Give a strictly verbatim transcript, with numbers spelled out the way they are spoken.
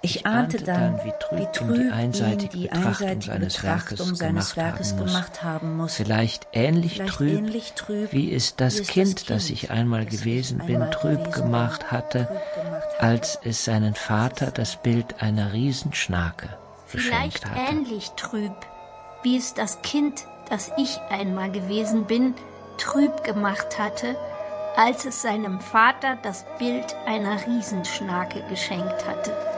Ich ahnte dann, wie trüb, wie trüb ihm die einseitige, ihm die einseitige Betrachtung seines Werkes gemacht haben muss. Vielleicht ähnlich, Vielleicht trüb, ähnlich trüb, wie es das, wie es kind, das Kind, das ich einmal das gewesen ich bin, einmal trüb gewesen gemacht bin, hatte, trüb gemacht hatte, als es seinen Vater das Bild einer Riesenschnake Vielleicht geschenkt hatte. ähnlich trüb, wie es das Kind, das ich einmal gewesen bin, trüb gemacht hatte, als es seinem Vater das Bild einer Riesenschnake geschenkt hatte.